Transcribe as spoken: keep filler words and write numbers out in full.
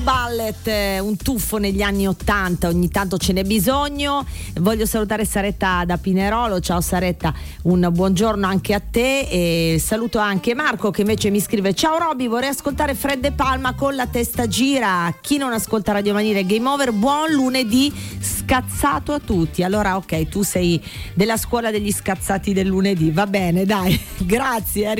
Ballet, un tuffo negli anni ottanta, ogni tanto ce n'è bisogno. Voglio salutare Saretta da Pinerolo. Ciao Saretta, un buongiorno anche a te, e saluto anche Marco che invece mi scrive: ciao Roby, vorrei ascoltare Fred De Palma con La testa gira. Chi non ascolta Radio Manile Game Over, buon lunedì scazzato a tutti. Allora ok, tu sei della scuola degli scazzati del lunedì, va bene, dai, grazie.